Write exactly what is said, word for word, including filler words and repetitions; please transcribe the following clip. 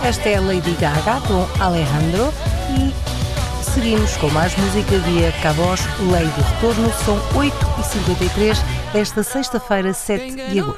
Esta é a Lady Gaga com Alejandro e seguimos com mais música via Cabos, Lei do Retorno. São oito e cinquenta e três desta sexta-feira, sete de agosto.